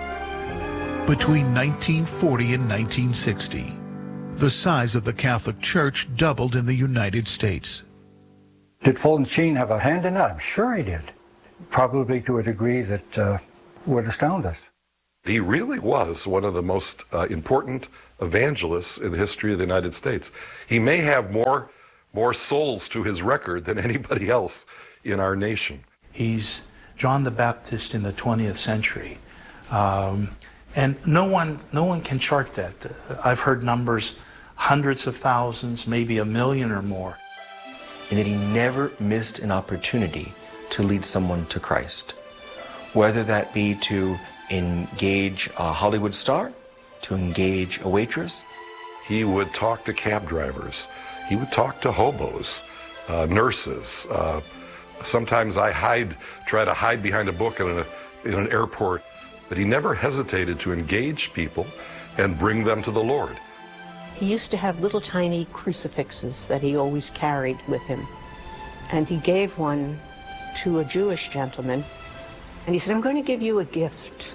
Between nineteen forty and nineteen sixty, the size of the Catholic Church doubled in the United States. Did Fulton Sheen have a hand in that? I'm sure he did. Probably to a degree that uh, would astound us. He really was one of the most uh, important evangelists in the history of the United States. He may have more, more souls to his record than anybody else in our nation. He's John the Baptist in the twentieth century. Um, and no one, no one can chart that. I've heard numbers, hundreds of thousands, maybe a million or more. And that he never missed an opportunity to lead someone to Christ, whether that be to engage a Hollywood star, to engage a waitress. He would talk to cab drivers. He would talk to hobos, uh, nurses. Uh, sometimes I hide, try to hide behind a book in, a, in an airport, but he never hesitated to engage people and bring them to the Lord. He used to have little tiny crucifixes that he always carried with him. And he gave one to a Jewish gentleman, and he said, I'm going to give you a gift.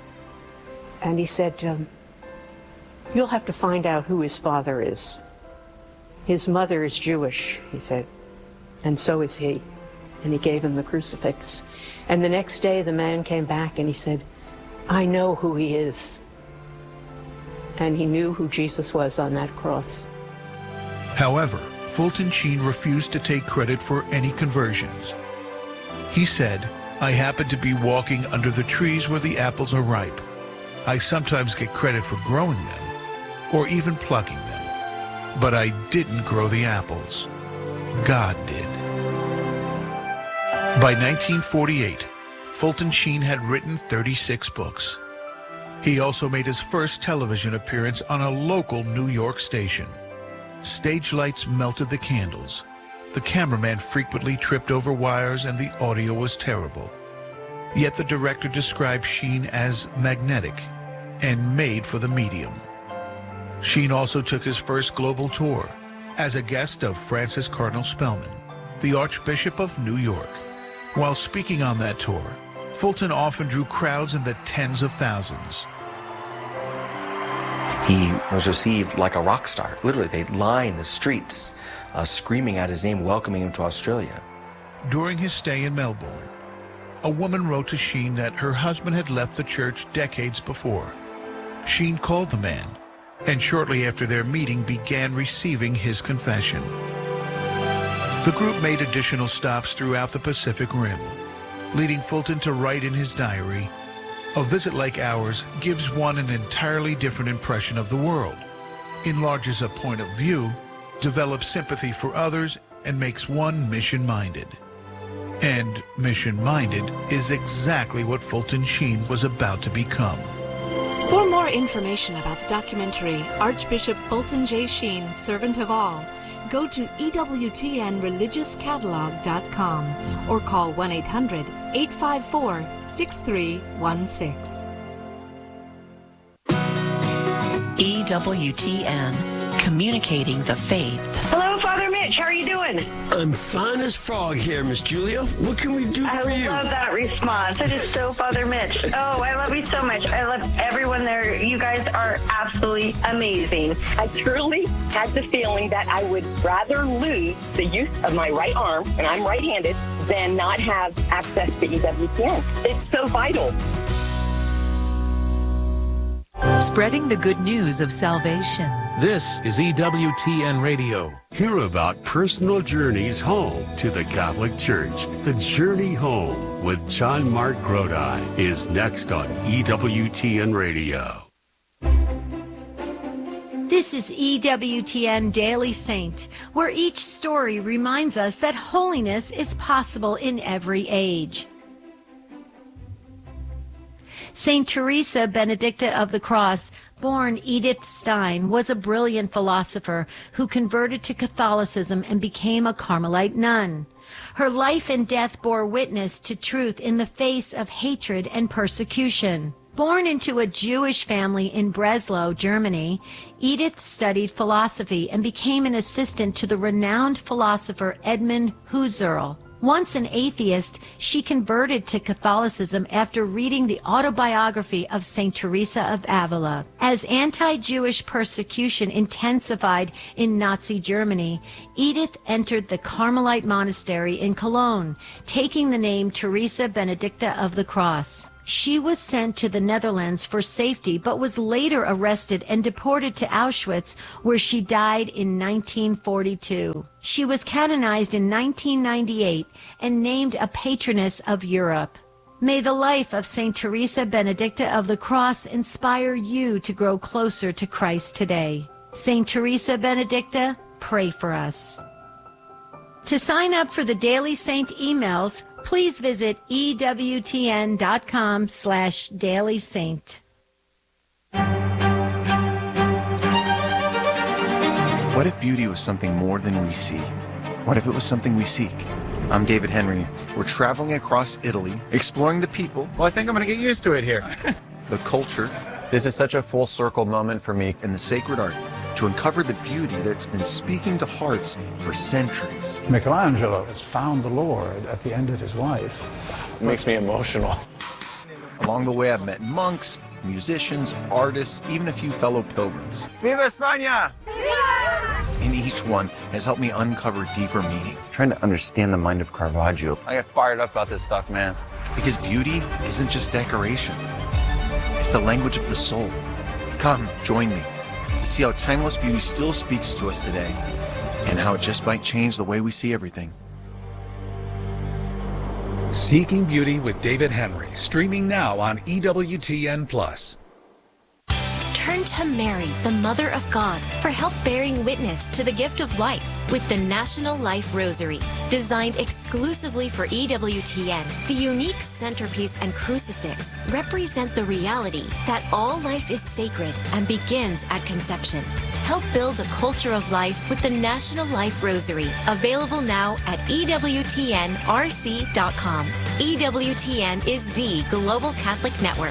And he said, um, you'll have to find out who his father is. His mother is Jewish, he said, and so is he. And he gave him the crucifix. And the next day the man came back and he said, I know who he is. And he knew who Jesus was on that cross. However, Fulton Sheen refused to take credit for any conversions. He said, I happen to be walking under the trees where the apples are ripe. I sometimes get credit for growing them, or even plucking them. But I didn't grow the apples. God did. By nineteen forty-eight, Fulton Sheen had written thirty-six books. He also made his first television appearance on a local New York station. Stage lights melted the candles. The cameraman frequently tripped over wires and the audio was terrible. Yet the director described Sheen as magnetic and made for the medium. Sheen also took his first global tour as a guest of Francis Cardinal Spellman, the Archbishop of New York. While speaking on that tour, Fulton often drew crowds in the tens of thousands. He was received like a rock star. Literally, they'd line the streets uh, screaming out his name, welcoming him to Australia. During his stay in Melbourne, a woman wrote to Sheen that her husband had left the church decades before. Sheen called the man, and shortly after their meeting began receiving his confession. The group made additional stops throughout the Pacific Rim, leading Fulton to write in his diary, a visit like ours gives one an entirely different impression of the world, enlarges a point of view, develops sympathy for others, and makes one mission-minded. And mission-minded is exactly what Fulton Sheen was about to become. For more information about the documentary Archbishop Fulton J. Sheen, Servant of All, go to E W T N religious catalog dot com or call one eight hundred, eight five four, six three one six. E W T N, communicating the faith. Hello, Father Mitch. How are you doing? I'm fine as frog here, Miss Julia. What can we do I for you? I love that response. It is so Father Mitch. Oh, I love you so much. I love everyone there. You guys are absolutely amazing. I truly had the feeling that I would rather lose the use of my right arm, and I'm right-handed, than not have access to E W T N. It's so vital. Spreading the good news of salvation. This is E W T N Radio. Hear about personal journeys home to the Catholic Church. The Journey Home with John Mark Grodi is next on E W T N Radio. This is E W T N Daily Saint, where each story reminds us that holiness is possible in every age. Saint Teresa Benedicta of the Cross born Edith Stein, was a brilliant philosopher who converted to Catholicism and became a Carmelite nun. Her life and death bore witness to truth in the face of hatred and persecution. Born into a Jewish family in Breslau, Germany, Edith studied philosophy and became an assistant to the renowned philosopher Edmund Husserl. Once an atheist, she converted to Catholicism after reading the autobiography of Saint Teresa of Avila. As anti-Jewish persecution intensified in Nazi Germany, Edith entered the Carmelite monastery in Cologne, taking the name Teresa Benedicta of the Cross. She was sent to the Netherlands for safety, but was later arrested and deported to Auschwitz, where she died in nineteen forty-two. She was canonized in nineteen ninety-eight and named a patroness of Europe. May the life of Saint Teresa Benedicta of the Cross inspire you to grow closer to Christ today. Saint Teresa Benedicta, pray for us. To sign up for the Daily Saint emails, please visit ewtn.com slash Daily Saint. What if beauty was something more than we see? What if it was something we seek? I'm David Henry. We're traveling across Italy, exploring the people. Well, I think I'm going to get used to it here. The culture. This is such a full circle moment for me. And the sacred art, to uncover the beauty that's been speaking to hearts for centuries. Michelangelo has found the Lord at the end of his life. It makes me emotional. Along the way, I've met monks, musicians, artists, even a few fellow pilgrims. Viva España! And each one has helped me uncover deeper meaning. Trying to understand the mind of Caravaggio. I get fired up about this stuff, man. Because beauty isn't just decoration. It's the language of the soul. Come, join me to see how timeless beauty still speaks to us today and how it just might change the way we see everything. Seeking Beauty with David Henry, streaming now on E W T N Plus. Turn to Mary, the Mother of God, for help bearing witness to the gift of life with the National Life Rosary. Designed exclusively for E W T N, the unique centerpiece and crucifix represent the reality that all life is sacred and begins at conception. Help build a culture of life with the National Life Rosary, available now at E W T N R C dot com. E W T N is the global Catholic network.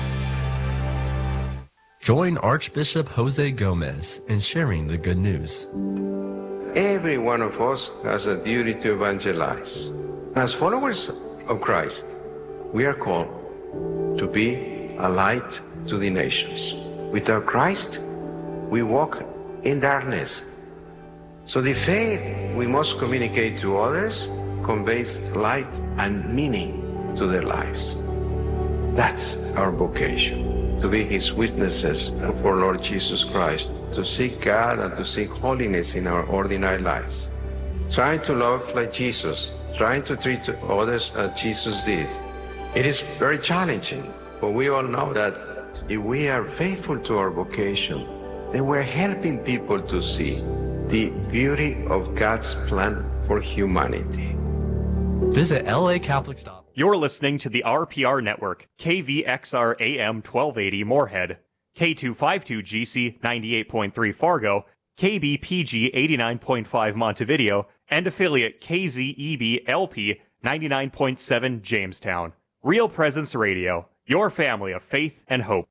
Join Archbishop Jose Gomez in sharing the good news. Every one of us has a duty to evangelize. As followers of Christ, we are called to be a light to the nations. Without Christ, we walk in darkness. So the faith we must communicate to others conveys light and meaning to their lives. That's our vocation. To be His witnesses of our Lord Jesus Christ, to seek God and to seek holiness in our ordinary lives. Trying to love like Jesus, trying to treat others as Jesus did. It is very challenging, but we all know that if we are faithful to our vocation, then we're helping people to see the beauty of God's plan for humanity. Visit L A Catholics dot org. You're listening to the R P R Network, K V X R A M twelve eighty Moorhead, K two fifty-two G C ninety-eight point three Fargo, K B P G eighty-nine point five Montevideo, and affiliate K Z E B L P ninety-nine point seven Jamestown. Real Presence Radio, your family of faith and hope.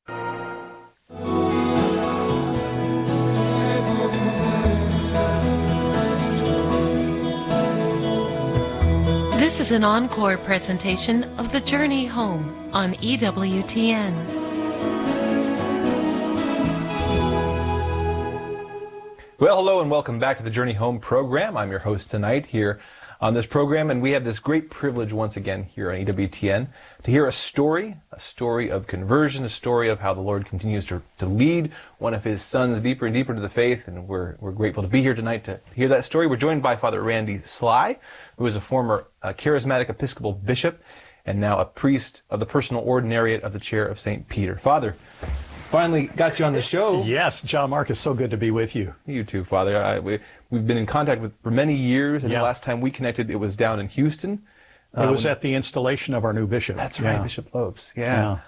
This is an encore presentation of The Journey Home on E W T N. Well, hello and welcome back to the Journey Home program. I'm your host tonight here on this program, and we have this great privilege once again here on E W T N to hear a story, a story of conversion, a story of how the Lord continues to, to lead one of His sons deeper and deeper to the faith, and we're, we're grateful to be here tonight to hear that story. We're joined by Father Randy Sly, who is a former uh, charismatic Episcopal bishop and now a priest of the personal ordinariate of the Chair of Saint Peter. Father, finally got you on the show. Yes, John Mark, it's so good to be with you. You too, Father. I, we, we've been in contact with for many years, and yeah. the last time we connected, it was down in Houston. It uh, was at the installation of our new bishop. That's right, yeah. Bishop Lopes. Yeah. yeah.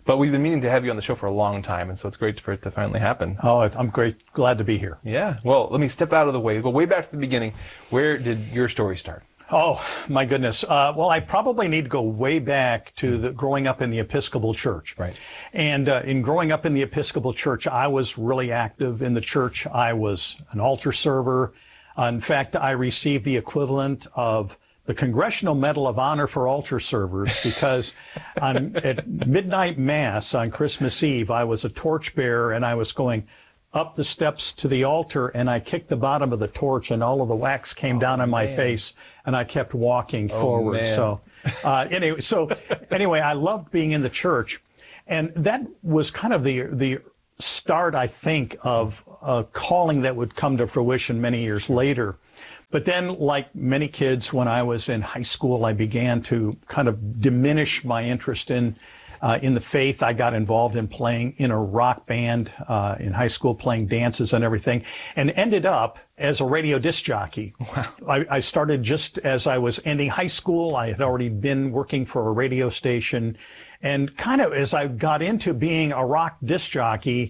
But we've been meaning to have you on the show for a long time, and so it's great for it to finally happen. Oh, I'm great. Glad to be here. Yeah. Well, let me step out of the way. Go way back to the beginning. Where did your story start? Oh, my goodness. Uh, well, I probably need to go way back to the growing up in the Episcopal Church. Right. And uh, in growing up in the Episcopal Church, I was really active in the church. I was an altar server. Uh, in fact, I received the equivalent of the Congressional Medal of Honor for altar servers because on, at midnight mass on Christmas Eve, I was a torchbearer and I was going up the steps to the altar, and I kicked the bottom of the torch, and all of the wax came oh, down on my man. face, and I kept walking oh, forward. Man. So, uh, anyway, so anyway, I loved being in the church, and that was kind of the the start, I think, of a calling that would come to fruition many years later. But then, like many kids, when I was in high school, I began to kind of diminish my interest in Uh, in the faith. I got involved in playing in a rock band uh, in high school, playing dances and everything, and ended up as a radio disc jockey. Wow. I, I started just as I was ending high school. I had already been working for a radio station, and kind of as I got into being a rock disc jockey,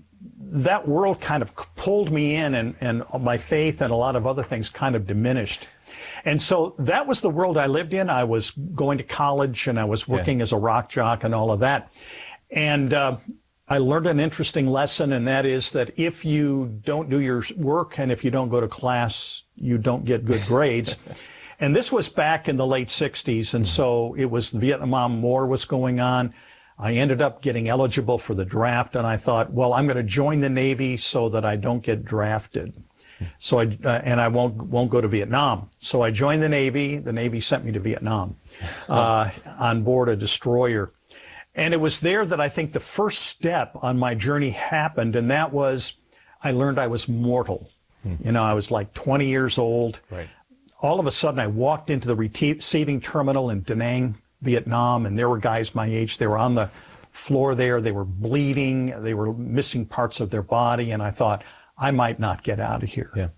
that world kind of pulled me in, and, and my faith and a lot of other things kind of diminished. And so that was the world I lived in. I was going to college, and I was working yeah. as a rock jock and all of that. And uh, I learned an interesting lesson, and that is that if you don't do your work and if you don't go to class, you don't get good grades. And this was back in the late sixties, and so it was the Vietnam War was going on. I ended up getting eligible for the draft, and I thought, well, I'm going to join the Navy so that I don't get drafted. So I, uh, and I won't, won't go to Vietnam. So I joined the Navy. The Navy sent me to Vietnam, uh, on board a destroyer. And it was there that I think the first step on my journey happened. And that was, I learned I was mortal. Hmm. You know, I was like twenty years old. Right. All of a sudden I walked into the receiving terminal in Da Nang, Vietnam, and there were guys my age. They were on the floor there. They were bleeding. They were missing parts of their body. And I thought, I might not get out of here. Yeah.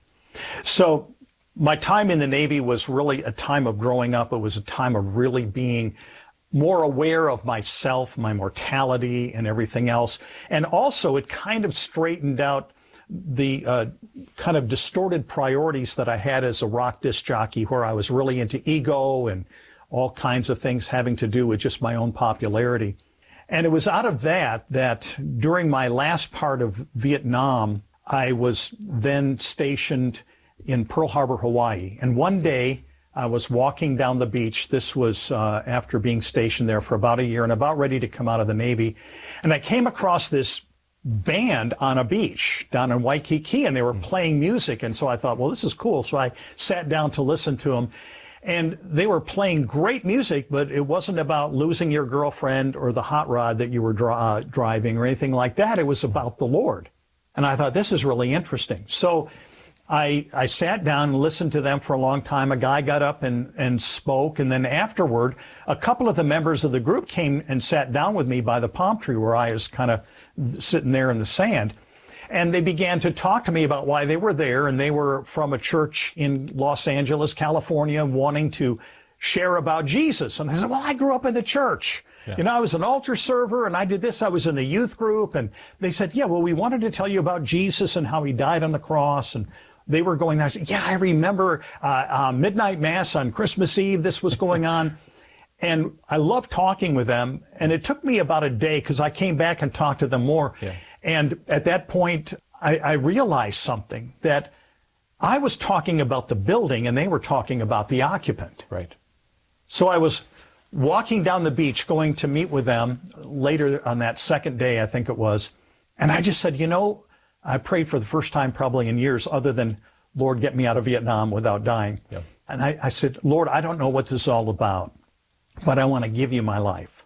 So my time in the Navy was really a time of growing up. It was a time of really being more aware of myself, my mortality, and everything else. And also it kind of straightened out the uh, kind of distorted priorities that I had as a rock disc jockey, where I was really into ego and all kinds of things having to do with just my own popularity. And it was out of that that during my last part of Vietnam, I was then stationed in Pearl Harbor, Hawaii. And one day I was walking down the beach. This was uh, after being stationed there for about a year and about ready to come out of the Navy. And I came across this band on a beach down in Waikiki, and they were playing music. And so I thought, well, this is cool. So I sat down to listen to them. And they were playing great music, but it wasn't about losing your girlfriend or the hot rod that you were dri- uh, driving or anything like that. It was about the Lord. And I thought, this is really interesting. So I, I sat down and listened to them for a long time. A guy got up and, and spoke. And then afterward, a couple of the members of the group came and sat down with me by the palm tree where I was kind of sitting there in the sand. And they began to talk to me about why they were there. And they were from a church in Los Angeles, California, wanting to share about Jesus. And I said, well, I grew up in the church. Yeah. You know, I was an altar server, and I did this. I was in the youth group. And they said, yeah, well, we wanted to tell you about Jesus and how he died on the cross. And they were going, I said, yeah, I remember uh, uh, midnight mass on Christmas Eve. This was going on. And I loved talking with them. And it took me about a day because I came back and talked to them more. Yeah. And at that point, I, I realized something, that I was talking about the building and they were talking about the occupant. Right. So I was walking down the beach, going to meet with them later on that second day, I think it was. And I just said, you know, I prayed for the first time probably in years, other than, Lord, get me out of Vietnam without dying. Yep. And I, I said, Lord, I don't know what this is all about, but I want to give you my life.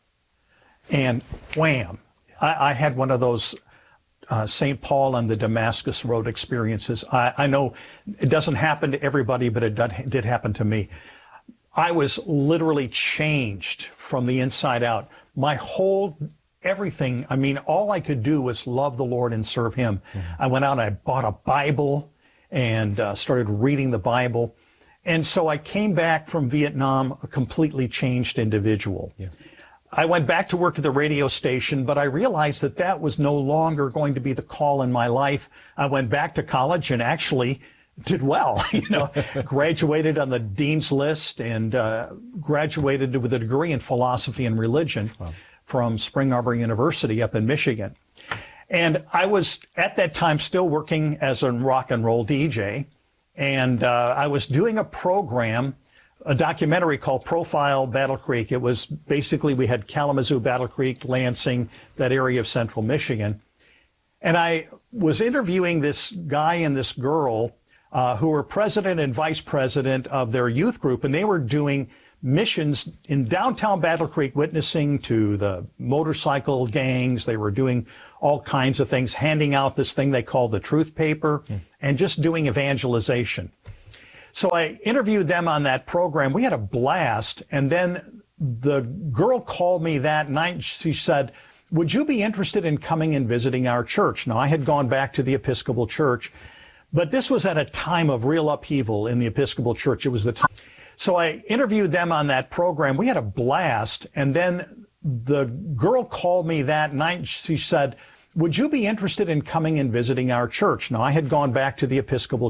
And wham, I, I had one of those uh, Saint Paul and the Damascus Road experiences. I, I know it doesn't happen to everybody, but it did, did happen to me. I was literally changed from the inside out. My whole, everything, I mean, all I could do was love the Lord and serve him. Mm-hmm. I went out and I bought a Bible and uh, started reading the Bible. And so I came back from Vietnam a completely changed individual. Yeah. I went back to work at the radio station, but I realized that that was no longer going to be the call in my life. I went back to college and actually did well, you know, graduated on the dean's list and uh, graduated with a degree in philosophy and religion wow. from Spring Arbor University up in Michigan. And I was at that time still working as a rock and roll D J. And uh, I was doing a program, a documentary called Profile Battle Creek. It was basically, we had Kalamazoo, Battle Creek, Lansing, that area of central Michigan. And I was interviewing this guy and this girl uh, who were president and vice president of their youth group. And they were doing missions in downtown Battle Creek, witnessing to the motorcycle gangs. They were doing all kinds of things, handing out this thing they call the truth paper, mm. and just doing evangelization. So I interviewed them on that program. We had a blast. And then the girl called me that night. She said, would you be interested in coming and visiting our church? Now, I had gone back to the Episcopal Church, but this was at a time of real upheaval in the Episcopal Church. It was the time. So I interviewed them on that program. We had a blast. And then the girl called me that night. She said, would you be interested in coming and visiting our church? Now, I had gone back to the Episcopal